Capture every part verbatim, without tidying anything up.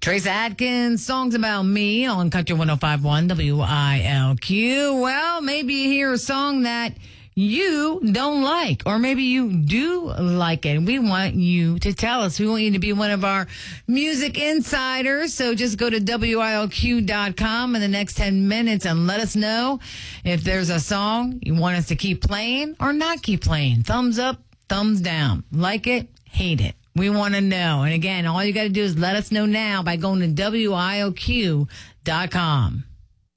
Trace Adkins, Songs About Me on Country one oh five point one W I L Q. Well, maybe you hear a song that you don't like, or maybe you do like it. We want you to tell us. We want you to be one of our music insiders. So just go to W I L Q dot com in the next ten minutes and let us know if there's a song you want us to keep playing or not keep playing. Thumbs up, thumbs down. Like it, hate it. We want to know. And again, all you got to do is let us know now by going to W I L Q dot com.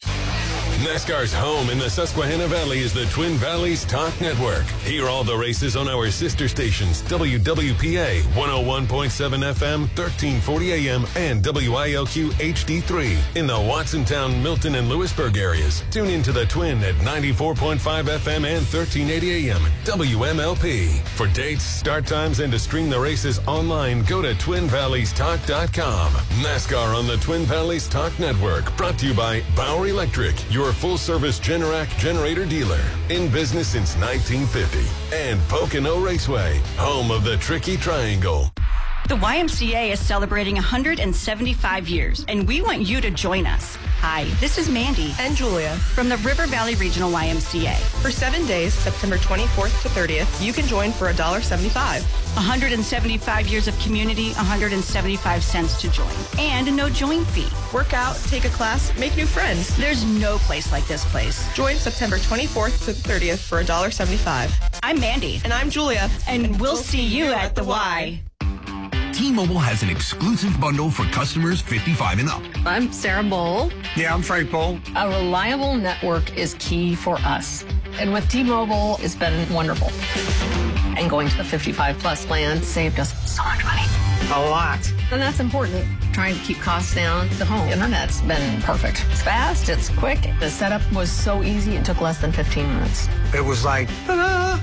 NASCAR's home in the Susquehanna Valley is the Twin Valleys Talk Network. Hear all the races on our sister stations, W W P A one oh one point seven F M, thirteen forty A M, and W I L Q H D three in the Watsontown, Milton, and Lewisburg areas. Tune into the Twin at ninety-four point five F M and thirteen eighty A M, W M L P. For dates, start times, and to stream the races online, go to twin valleys talk dot com. NASCAR on the Twin Valleys Talk Network, brought to you by Bauer Electric, your full-service Generac generator dealer. In business since nineteen fifty. And Pocono Raceway, home of the Tricky Triangle. The Y M C A is celebrating one hundred seventy-five years, and we want you to join us. Hi, this is Mandy and Julia from the River Valley Regional Y M C A. For seven days, September twenty-fourth to thirtieth, you can join for one dollar seventy-five. one hundred seventy-five years of community, one hundred seventy-five cents to join, and no join fee. Work out, take a class, make new friends. There's no place like this place. Join September twenty-fourth to the thirtieth for one dollar seventy-five. I'm Mandy. And I'm Julia. And, and we'll, we'll see you at the Y. T-Mobile has an exclusive bundle for customers fifty-five and up. I'm Sarah Bowl. Yeah, I'm Frank Bowl. A reliable network is key for us. And with T-Mobile, it's been wonderful. And going to the fifty-five plus plan saved us so much money. A lot. And that's important. Trying to keep costs down. The home internet's been perfect. It's fast, it's quick. The setup was so easy, it took less than fifteen minutes. It was like, ta-da!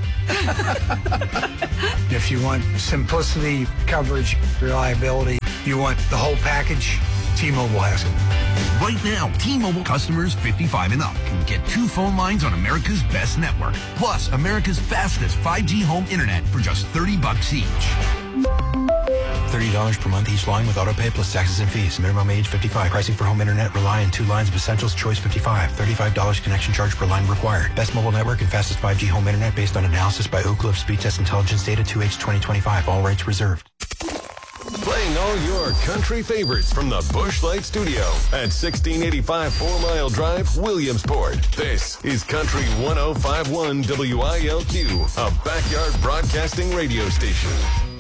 If you want simplicity, coverage, reliability, you want the whole package, T-Mobile has it. Right now, T-Mobile customers fifty-five and up can get two phone lines on America's best network, plus America's fastest five G home internet for just thirty bucks each. thirty dollars per month each line with autopay plus taxes and fees. Minimum age fifty-five. Pricing for home internet rely on two lines of Essentials Choice fifty-five. thirty-five dollars connection charge per line required. Best mobile network and fastest five G home internet based on analysis by Oak Cliff Speed Test Intelligence Data two H twenty twenty-five. All rights reserved. Playing all your country favorites from the Busch Light Studio at sixteen eighty-five Four Mile Drive, Williamsport. This is Country one oh five point one W I L Q, a backyard broadcasting radio station.